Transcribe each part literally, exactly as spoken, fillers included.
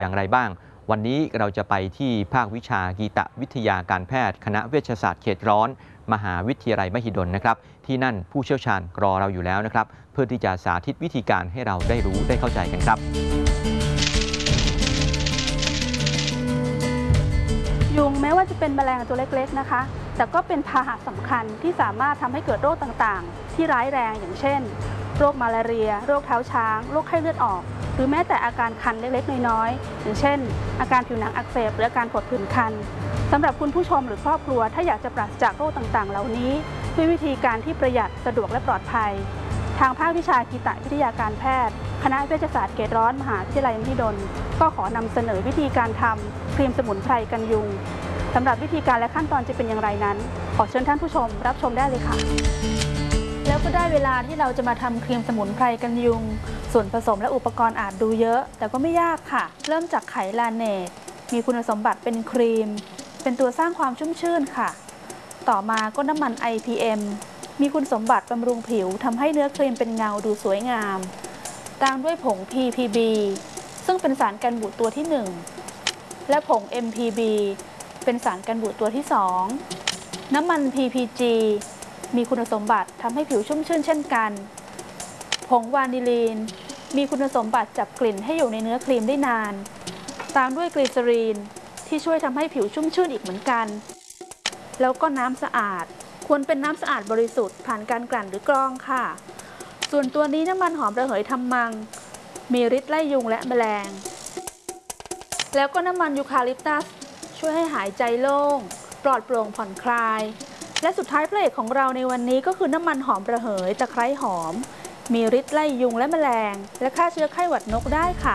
อย่างไรบ้างวันนี้เราจะไปที่ภาควิชากีตวิทยาการแพทย์คณะเวชศาสตร์เขตร้อนมหาวิทยาลัยมหิดลนะครับที่นั่นผู้เชี่ยวชาญรอเราอยู่แล้วนะครับเพื่อที่จะสาธิตวิธีการให้เราได้รู้ได้เข้าใจกันครับยุงแม้ว่าจะเป็นแมลงตัวเล็กๆนะคะแต่ก็เป็นพาหะสำคัญที่สามารถทำให้เกิดโรคต่างๆที่ร้ายแรงอย่างเช่นโรคมาลาเรียโรคเท้าช้างโรคไข้เลือดออกหรือแม้แต่อาการคันเล็กๆน้อยๆอย่างเช่นอาการผิวหนังอักเสบหรืออาการผดผื่นคันสำหรับคุณผู้ชมหรือครอบครัวถ้าอยากจะปราศจากโรคต่างๆเหล่านี้ด้วยวิธีการที่ประหยัดสะดวกและปลอดภัยทางภาควิชากีตวิทยาการแพทย์คณะเวชศาสตร์เขตร้อนมหาวิทยาลัยมหิดลก็ขอนำเสนอวิธีการทำครีมสมุนไพรกันยุงสำหรับวิธีการและขั้นตอนจะเป็นอย่างไรนั้นขอเชิญท่านผู้ชมรับชมได้เลยค่ะแล้วก็ได้เวลาที่เราจะมาทำครีมสมุนไพรกันยุงส่วนผสมและอุปกรณ์อาจดูเยอะแต่ก็ไม่ยากค่ะเริ่มจากไขลาเนตมีคุณสมบัติเป็นครีมเป็นตัวสร้างความชุ่มชื่นค่ะต่อมาก็น้ำมัน ไอ พี เอ็ม มีคุณสมบัติบำรุงผิวทำให้เนื้อครีมเป็นเงาดูสวยงามตามด้วยผง พี พี บี ซึ่งเป็นสารกันบูดตัวที่หนึ่งและผง เอ็ม พี บี เป็นสารกันบูดตัวที่สองน้ำมัน พี พี จี มีคุณสมบัติทำให้ผิวชุ่มชื่นเช่นกันผงวานิลีนมีคุณสมบัติจับกลิ่นให้อยู่ในเนื้อครีมได้นานตามด้วยกลีเซอรีนที่ช่วยทำให้ผิวชุ่มชื่นอีกเหมือนกันแล้วก็น้ำสะอาดควรเป็นน้ำสะอาดบริสุทธิ์ผ่านการกลั่นหรือกรองค่ะส่วนตัวนี้น้ำมันหอมระเหยทำมังมีฤทธิ์ไล่ยุงและแมลงแล้วก็น้ำมันยูคาลิปตัสช่วยให้หายใจโล่งปลอดโปร่งผ่อนคลายและสุดท้ายพระเอกของเราในวันนี้ก็คือน้ำมันหอมระเหยตะไคร้หอมมีฤทธิ์ไล่ยุงและแมลงและฆ่าเชื้อไข้หวัดนกได้ค่ะ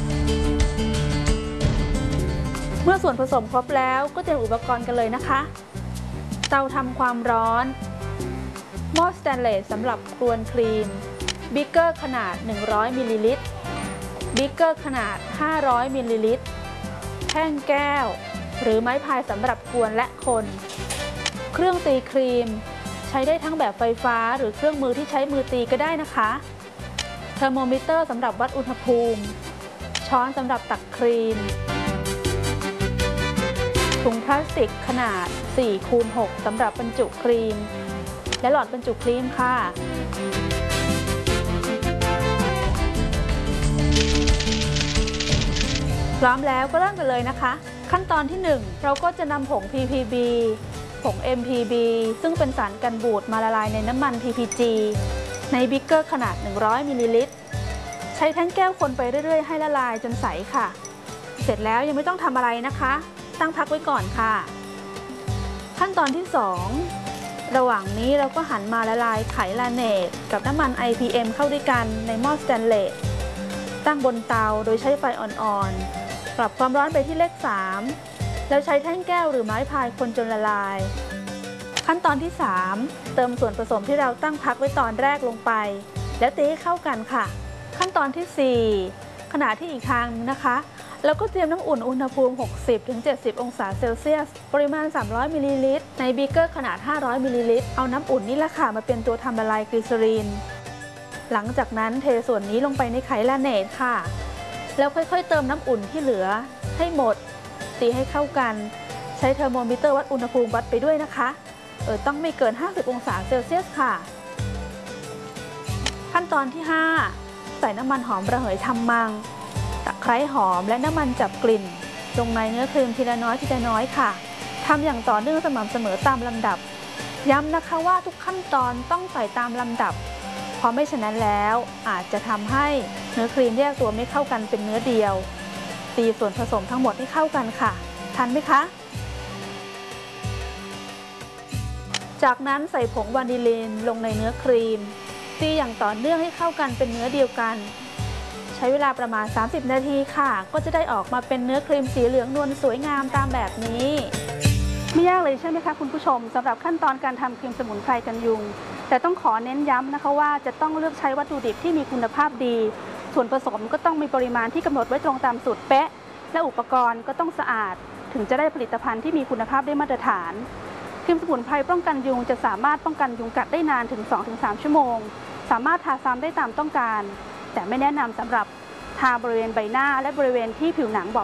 เมื่อส่วนผสมครบแล้วก็เตรียมอุปกรณ์กันเลยนะคะเตาทำความร้อนหม้อสแตนเลสสำหรับกวนครีมบิ๊กเกอร์ขนาดหนึ่งร้อยมิลลิลิตรบิ๊กเกอร์ขนาดห้าร้อยมิลลิลิตรแท่งแก้วหรือไม้พายสำหรับกวนและคนเครื่องตีครีมใช้ได้ทั้งแบบไฟฟ้าหรือเครื่องมือที่ใช้มือตีก็ได้นะคะเทอร์โมมิเตอร์สำหรับวัดอุณหภูมิช้อนสำหรับตักครีมถุงพลาสติกขนาด สี่คูณหก สำหรับบรรจุครีมและหลอดบรรจุครีมค่ะพร้อมแล้วก็เริ่มกันเลยนะคะขั้นตอนที่หนึ่งเราก็จะนำผง พี พี บี ผง เอ็ม พี บี ซึ่งเป็นสารกันบูดมาละลายในน้ำมัน พี พี จี ในบิ๊กเกอร์ขนาดหนึ่งร้อยมิลลิลิตรใช้แท่งแก้วคนไปเรื่อยๆให้ละลายจนใสค่ะเสร็จแล้วยังไม่ต้องทำอะไรนะคะตั้งพักไว้ก่อนค่ะขั้นตอนที่สองระหว่างนี้เราก็หันมาละลายไขลาเนตกับน้ำมัน ไอ พี เอ็ม เข้าด้วยกันในหม้อสแตนเลสตั้งบนเตาโดยใช้ไฟอ่อนๆปรับความร้อนไปที่เลขสามแล้วใช้แท่งแก้วหรือไม้พายคนจนละลายขั้นตอนที่สามเติมส่วนผสมที่เราตั้งพักไว้ตอนแรกลงไปแล้วตีให้เข้ากันค่ะขั้นตอนที่สี่ขณะที่อีกทางนึงนะคะแล้วก็เตรียมน้ำอุ่นอุณหภูมิ หกสิบถึงเจ็ดสิบ องศาเซลเซียสปริมาณ สามร้อย มิลลิลิตรในบีเกอร์ขนาด ห้าร้อย มิลลิลิตรเอาน้ำอุ่นนี่แหละค่ะมาเป็นตัวทำละลายกลีเซอรีนหลังจากนั้นเทส่วนนี้ลงไปในไขลาเนตค่ะแล้วค่อยๆเติมน้ำอุ่นที่เหลือให้หมดตีให้เข้ากันใช้เทอร์โมมิเตอร์วัดอุณหภูมิวัดไปด้วยนะคะเออต้องไม่เกินห้าสิบองศาเซลเซียสค่ะขั้นตอนที่ห้าใส่น้ำมันหอมระเหยทำมังตะไคร้หอมและน้ำมันจับกลิ่นลงในเนื้อครีมทีละน้อยทีละน้อยค่ะทำอย่างต่อเนื่องสม่ำเสมอตามลำดับย้ำนะคะว่าทุกขั้นตอนต้องใส่ตามลำดับเพราะไม่ฉะนั้นแล้วอาจจะทำให้เนื้อครีมแยกตัวไม่เข้ากันเป็นเนื้อเดียวตีส่วนผสมทั้งหมดให้เข้ากันค่ะทันไหมคะจากนั้นใส่ผงวานิลีนลงในเนื้อครีมตีอย่างต่อเนื่องให้เข้ากันเป็นเนื้อเดียวกันใช้เวลาประมาณสามสิบนาทีค่ะก็จะได้ออกมาเป็นเนื้อครีมสีเหลืองนวลสวยงามตามแบบนี้ไม่ยากเลยใช่ไหมคะคุณผู้ชมสำหรับขั้นตอนการทำครีมสมุนไพรกันยุงแต่ต้องขอเน้นย้ำนะคะว่าจะต้องเลือกใช้วัตถุดิบที่มีคุณภาพดีส่วนผสมก็ต้องมีปริมาณที่กำหนดไว้ตรงตามสูตรเป๊ะและอุปกรณ์ก็ต้องสะอาดถึงจะได้ผลิตภัณฑ์ที่มีคุณภาพได้มาตรฐานครีมสมุนไพรป้องกันยุงจะสามารถป้องกันยุงกัดได้นานถึง สองถึงสาม ชั่วโมงสามารถทาซ้ำได้ตามต้องการแต่ไม่แนะนำสำหรับทาบริเวณใบหน้าและบริเวณที่ผิวหนังบอ